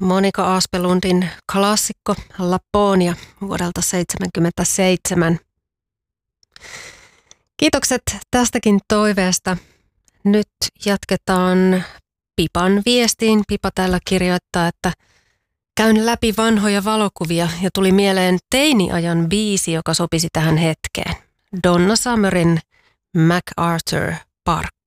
Monika Aspelundin klassikko Lapponia vuodelta 1977. Kiitokset tästäkin toiveesta. Nyt jatketaan Pipan viestiin. Pipa täällä kirjoittaa, että käyn läpi vanhoja valokuvia ja tuli mieleen teiniajan biisi, joka sopisi tähän hetkeen. Donna Summerin MacArthur Park.